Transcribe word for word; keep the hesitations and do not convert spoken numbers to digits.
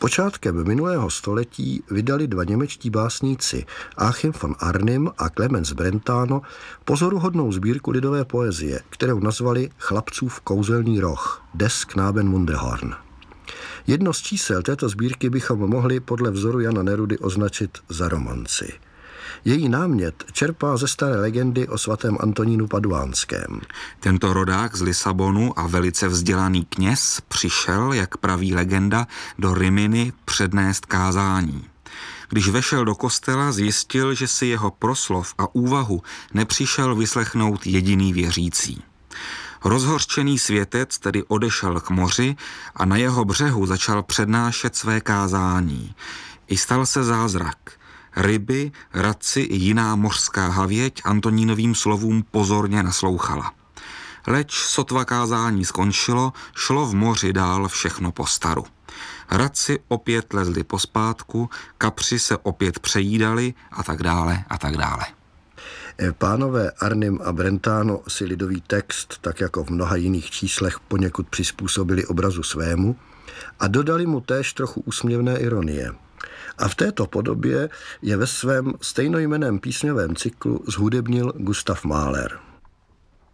Počátkem minulého století vydali dva němečtí básníci Achim von Arnim a Clemens Brentano pozoruhodnou sbírku lidové poezie, kterou nazvali Chlapcův kouzelný roh, Des Knaben Wunderhorn. Jedno z čísel této sbírky bychom mohli podle vzoru Jana Nerudy označit za romanci. Její námět čerpá ze staré legendy o svatém Antonínu Paduánském. Tento rodák z Lisabonu a velice vzdělaný kněz přišel, jak praví legenda, do Rimini přednést kázání. Když vešel do kostela, zjistil, že si jeho proslov a úvahu nepřišel vyslechnout jediný věřící. Rozhořčený světec tedy odešel k moři a na jeho břehu začal přednášet své kázání. I stal se zázrak. Ryby, radci i jiná mořská havěť Antonínovým slovům pozorně naslouchala. Leč sotva kázání skončilo, šlo v moři dál všechno po staru. Radci opět lezli pospátku, kapři se opět přejídali a tak dále a tak dále. Pánové Arnim a Brentano si lidový text, tak jako v mnoha jiných číslech, poněkud přizpůsobili obrazu svému a dodali mu též trochu úsměvné ironie. A v této podobě je ve svém stejnojmenném písňovém cyklu zhudebnil Gustav Mahler.